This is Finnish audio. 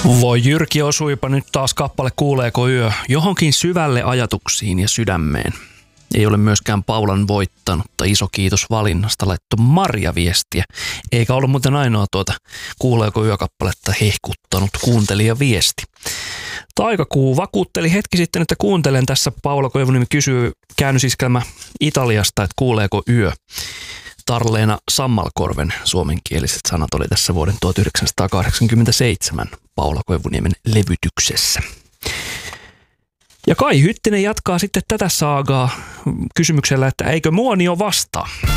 Voi Jyrki, osuipa nyt taas kappale Kuuleeko yö johonkin syvälle ajatuksiin ja sydämeen. Ei ole myöskään Paulan voittanutta. Iso kiitos valinnasta, laittu Marja viestiä. Eikä ollut muuten ainoa Kuuleeko yö-kappaletta hehkuttanut kuuntelija viesti. Taikakuu vakuutteli hetki sitten, että kuuntelen tässä. Paula Koivuniemi kysyy käännösiskelmä Italiasta, että kuuleeko yö. Tarleena Sammalkorven suomenkieliset sanat oli tässä vuoden 1987 Paula Koivuniemen levytyksessä. Ja Kai Hyttinen jatkaa sitten tätä saagaa kysymyksellä, että eikö Muonio vastaa?